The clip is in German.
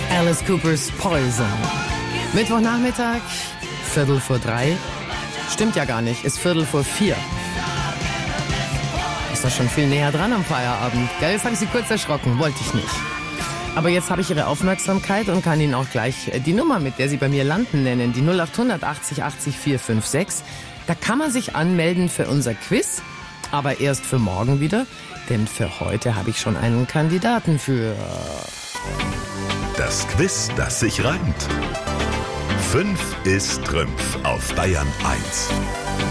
Alice Coopers Poison. Mittwochnachmittag, 3:15. Stimmt ja gar nicht, ist 3:45. Ist doch schon viel näher dran am Feierabend. Gell, jetzt habe ich Sie kurz erschrocken, wollte ich nicht. Aber jetzt habe ich Ihre Aufmerksamkeit und kann Ihnen auch gleich die Nummer, mit der Sie bei mir landen, nennen. Die 0800 80 80 456. Da kann man sich anmelden für unser Quiz, aber erst für morgen wieder. Denn für heute habe ich schon einen Kandidaten für... Das Quiz, das sich reimt. 5 ist Trümpf auf Bayern 1.